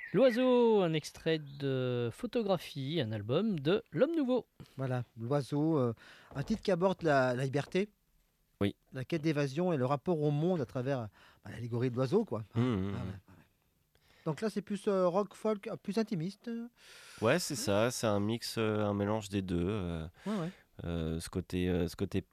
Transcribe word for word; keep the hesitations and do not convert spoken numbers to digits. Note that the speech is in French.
L'oiseau, un extrait de photographie, un album de L'Homme Nouveau. Voilà, l'oiseau, euh, un titre qui aborde la, la liberté, Oui. la quête d'évasion et le rapport au monde à travers bah, l'allégorie de l'oiseau, quoi. Mmh, Hein. mmh, Ah ouais, mmh. ouais. Donc là, c'est plus euh, rock, folk, euh, plus intimiste. euh. Ouais, c'est ça, c'est un mix, euh, un mélange des deux. euh, Ouais, ouais. euh, ce côté, euh, ce côté